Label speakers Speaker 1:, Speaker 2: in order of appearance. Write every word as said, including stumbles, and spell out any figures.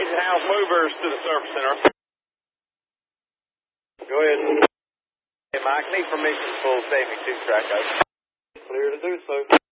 Speaker 1: House movers to the service center. Go ahead. Hey, Mike, need permission to pull Saving two track out. Clear to do so.